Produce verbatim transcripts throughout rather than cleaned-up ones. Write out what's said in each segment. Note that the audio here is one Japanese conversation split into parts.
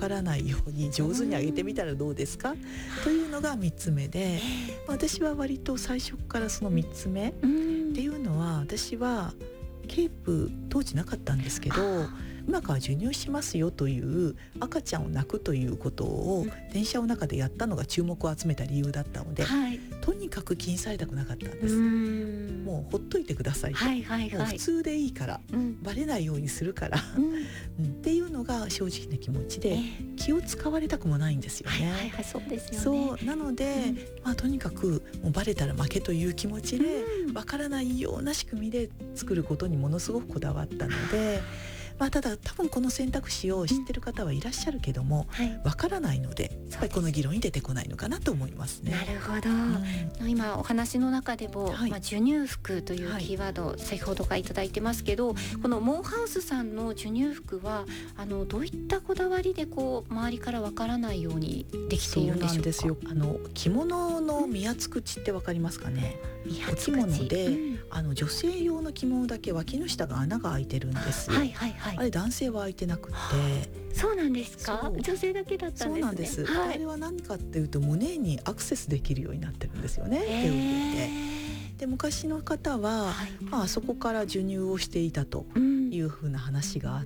からないように上手に上げてみたらどうですかというのがみっつめで、私は割と最初からそのみっつめっていうのは、私はケープ当時なかったんですけど、今から授乳しますよという赤ちゃんを泣くということを電車の中でやったのが注目を集めた理由だったので、はい、とにかく気にされたくなかったんです。うーん、もうほっといてくださいと、はいはいはい、もう普通でいいから、うん、バレないようにするから、うんうん、っていうのが正直な気持ちで、えー、気を使われたくもないんですよね。はいはいはい、そうですよね。そうなので、うん、まあ、とにかくもうバレたら負けという気持ちで、うん、わからないような仕組みで作ることにものすごくこだわったので、まあ、ただ多分この選択肢を知ってる方はいらっしゃるけども、うん、はい、わからないのでやっぱりこの議論に出てこないのかなと思いますね。 なるほど、うん、今お話の中でも、はい、まあ、授乳服というキーワード、はい、先ほどからいただいてますけど、このモーハウスさんの授乳服はあのどういったこだわりでこう周りからわからないようにできているんでしょうか。そうなんですよ。あの着物の見厚口ってわかりますかね。お着物で、うん、あの女性用の着物だけ脇の下が穴が開いてるんですよ。はいはいはい、あれ男性は開いてなくて。そうなんですか。女性だけだったんですね。そうなんです、はい、 あれは何かっていうと胸にアクセスできるようになってるんですよね、手を入れて。で昔の方は、はい、まあ、そこから授乳をしていたというふうな話があって、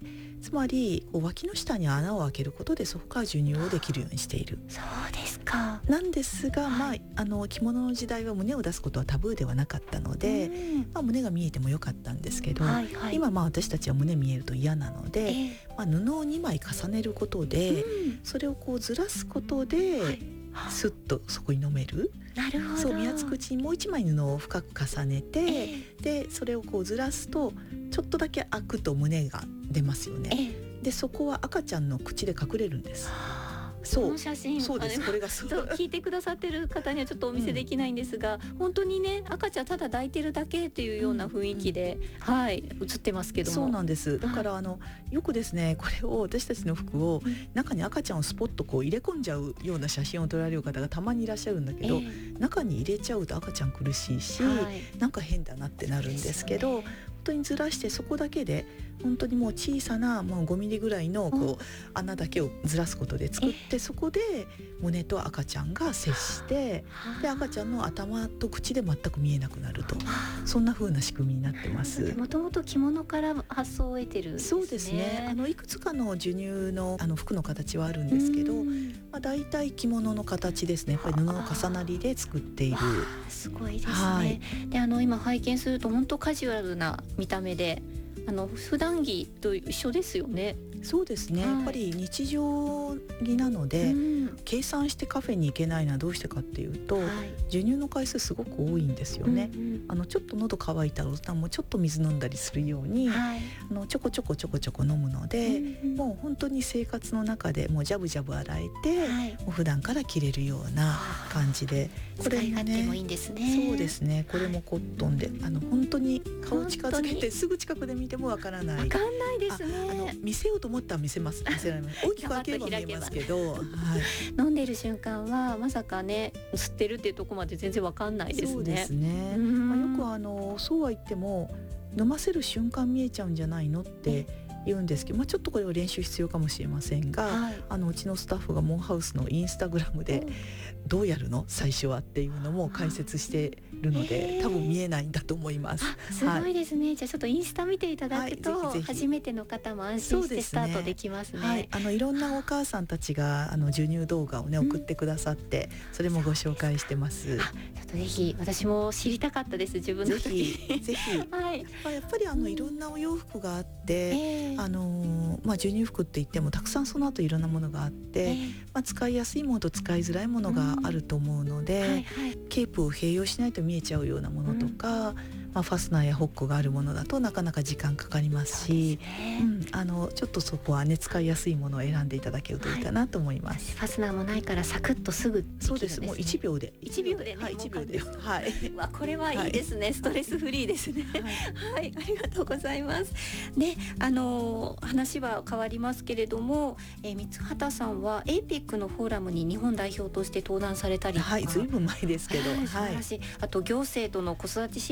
うん、つまりこう脇の下に穴を開けることでそこから授乳をできるようにしている。 そうですか。 なんですが、はい、まあ、あの着物の時代は胸を出すことはタブーではなかったので、うん、まあ、胸が見えてもよかったんですけど、はいはい、今まあ私たちは胸見えると嫌なので、えーまあ、布をにまい重ねることで、うん、それをこうずらすことで、はい、スッとそこに飲める。なるほど。そう、見厚口にもう一枚布を深く重ねて、えー、でそれをこうずらすとちょっとだけ開くと胸が出ますよね、えー、でそこは赤ちゃんの口で隠れるんです。そう、 この写真、 そうです。これがそう聞いてくださってる方にはちょっとお見せできないんですが、うん、本当にね、赤ちゃんただ抱いてるだけっていうような雰囲気で、うんうん、はい、写ってますけども。 そうなんです。だからあのよくですね、これを私たちの服を中に赤ちゃんをスポッとこう入れ込んじゃうような写真を撮られる方がたまにいらっしゃるんだけど、えー、中に入れちゃうと赤ちゃん苦しいし、はい、なんか変だなってなるんですけど、本当にずらしてそこだけで本当にもう小さなもうごミリぐらいのこう穴だけをずらすことで作って、そこで胸と赤ちゃんが接して、で赤ちゃんの頭と口で全く見えなくなると、そんな風な仕組みになってます。 もともと着物から発想を得てるんですね。 そうですね。あのいくつかの授乳のあの服の形はあるんですけど、まあ、大体着物の形ですね。やっぱり布の重なりで作っている。 すごいですね、はい、であの今拝見すると本当カジュアルな見た目で、あの普段着と一緒ですよね。 そうですね、はい、やっぱり日常着なので、うん、計算してカフェに行けないのはどうしてかっていうと、はい、授乳の回数すごく多いんですよね、うんうん、あのちょっと喉乾いたらおさんもちょっと水飲んだりするように、はい、あのちょこちょこちょこちょこ飲むので、うんうん、もう本当に生活の中でもうジャブジャブ洗えて、はい、もう普段から着れるような感じで、 これもね、使い勝手もいいんですね。 そうですね、これもコットンで、あの本当に顔近づけてすぐ近くで見てもわからない。 わかんないですね。 ああの見せようと思ったら見せます。見せられます。大きく開ければ見えますけど、はい、 飲んでる瞬間はまさかね、吸ってるっていうところまで全然わかんないですね。 そうですね、まあ、よくあのそうは言っても飲ませる瞬間見えちゃうんじゃないのって言うんですけど、まあ、ちょっとこれは練習必要かもしれませんが、はい、あのうちのスタッフがモンハウスのインスタグラムでどうやるの最初はっていうのも解説してるので、多分見えないんだと思います。 すごいですね、はい、じゃあちょっとインスタ見ていただくと、はい、ぜひぜひ初めての方も安心してスタートできますね。 はい、あのいろんなお母さんたちがあの授乳動画をね送ってくださって、うん、それもご紹介してます。 ちょっとぜひ私も知りたかったです、自分の時に。 ぜひはい、まあ、やっぱりあのいろんなお洋服があって、えーあのまあ、授乳服って言ってもたくさんその後いろんなものがあって、えーまあ、使いやすいものと使いづらいものがあると思うので、うんはいはい、ケープを併用しないと見えちゃうようなものとか、うんまあ、ファスナーやホックがあるものだとなかなか時間かかりますし、ねうん、あのちょっとそこはね使いやすいものを選んでいただけるといいかなと思います。 はい、ファスナーもないからサクッとすぐできるんですね。 そうです、もういちびょうでいちびょうでね、 はい、いちびょうで、はい、 わこれはいいですね、はい、ストレスフリーですね。はい、はい、ありがとうございます。で、あのー、話は変わりますけれども、えー、三畑さんは エーペック のフォーラムに日本代表として登壇されたりとか、 はい、ずいぶん前ですけど、はい、 素晴らしい。あと行政との子育て支援の連携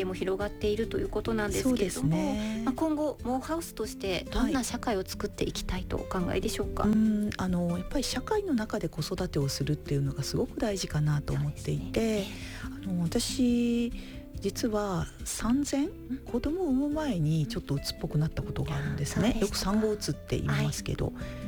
係も広がっているということなんですけれども、ね、まあ、今後モーハウスとしてどんな社会を作っていきたいとお考えでしょうか。 はい、うんあのやっぱり社会の中で子育てをするっていうのがすごく大事かなと思っていて、ね、あの私実は産前子供を産む前にちょっと鬱っぽくなったことがあるんですね。よく産後鬱って言いますけど、はい、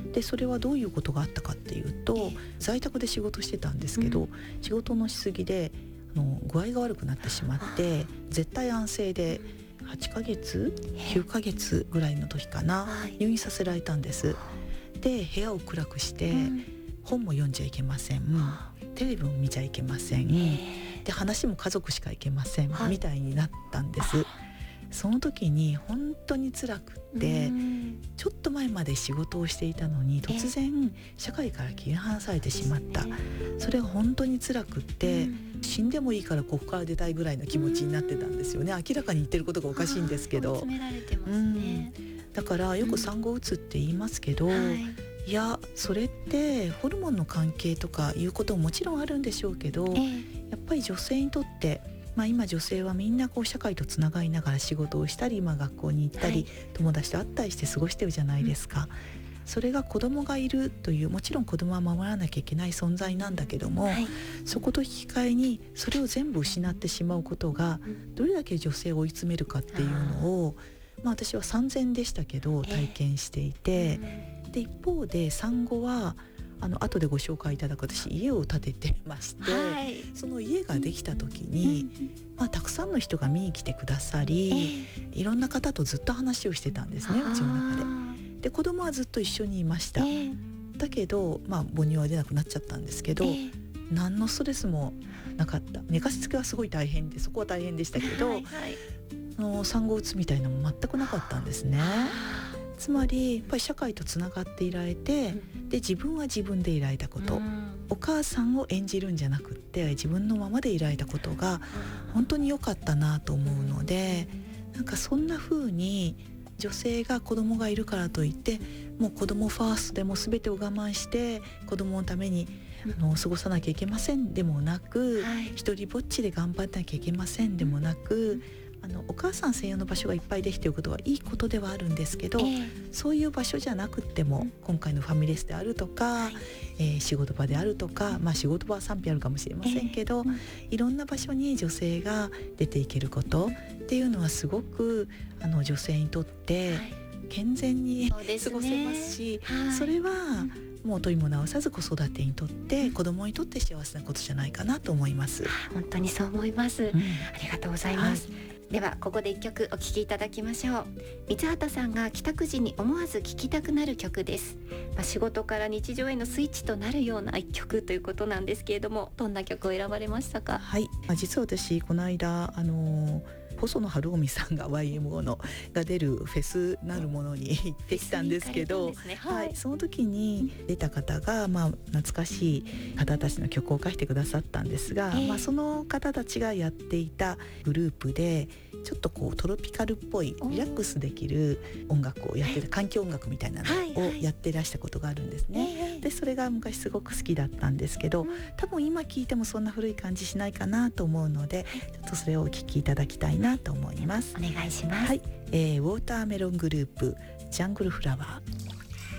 でそれはどういうことがあったかっていうと、在宅で仕事してたんですけど、うん、仕事のしすぎであの具合が悪くなってしまって絶対安静ではちかげつきゅうかげつぐらいの時かな、入院させられたんです。で部屋を暗くして、うん、本も読んじゃいけません、テレビも見ちゃいけません、で話も家族しかいけません、はい、みたいになったんです。その時に本当に辛くって、ちょっと前まで仕事をしていたのに突然社会から切り離されてしまった。それが本当に辛くって、死んでもいいからここから出たいぐらいの気持ちになってたんですよね。明らかに言ってることがおかしいんですけど、 詰められてますね。 だからよく産後うつって言いますけど、はい、いやそれってホルモンの関係とかいうことももちろんあるんでしょうけど、えー、やっぱり女性にとって、まあ、今女性はみんなこう社会とつながりながら仕事をしたり、まあ、学校に行ったり、はい、友達と会ったりして過ごしてるじゃないですか、うん、それが子供がいるという、もちろん子供は守らなきゃいけない存在なんだけども、はい、そこと引き換えにそれを全部失ってしまうことがどれだけ女性を追い詰めるかっていうのを、まあ、私は産前でしたけど体験していて、えー、で一方で産後はあの後でご紹介いただく私家を建ててまして、はい、その家ができた時に、まあ、たくさんの人が見に来てくださり、えー、いろんな方とずっと話をしてたんですね、うちの中で。で子供はずっと一緒にいました、えー、だけど、まあ、母乳は出なくなっちゃったんですけど、えー、何のストレスもなかった。寝かしつけはすごい大変で、そこは大変でしたけど、はいはい、あの産後うつみたいなのも全くなかったんですね。つまりやっぱり社会とつながっていられて、で自分は自分でいられたこと、うん、お母さんを演じるんじゃなくって自分のままでいられたことが本当に良かったなと思うので、なんかそんな風に女性が子供がいるからといってもう子供ファーストでも全てを我慢して子供のためにあの過ごさなきゃいけませんでもなく、はい、一人ぼっちで頑張らなきゃいけませんでもなく、あのお母さん専用の場所がいっぱいできていることはいいことではあるんですけど、えー、そういう場所じゃなくっても、うん、今回のファミレスであるとか、はい、えー、仕事場であるとか、まあ、仕事場は賛否あるかもしれませんけど、えーうん、いろんな場所に女性が出ていけることっていうのはすごくあの女性にとって健全に、はい、過ごせますし、はい、それはもう取りも直さず子育てにとって、うん、子供にとって幸せなことじゃないかなと思います。 本当にそう思います、うん、ありがとうございます、はい。ではここで一曲お聴きいただきましょう。三畑さんが帰宅時に思わず聴きたくなる曲です、まあ、仕事から日常へのスイッチとなるような一曲ということなんですけれども、どんな曲を選ばれましたか？ はい、まあ、実は私この間あのー細野晴臣さんが ワイエムオー のが出るフェスなるものに行ってきたんですけど、ね、はいはい、その時に出た方が、まあ、懐かしい方たちの曲を書いてくださったんですが、えーまあ、その方たちがやっていたグループでちょっとこうトロピカルっぽいリラックスできる音楽をやってる環境音楽みたいなのをやってらしたことがあるんですね、はいはい、でそれが昔すごく好きだったんですけど、多分今聴いてもそんな古い感じしないかなと思うので、ちょっとそれをお聴きいただきたいなと思います。 お願いします。 はい、えー、ウォーターメロングループジャングルフラワー。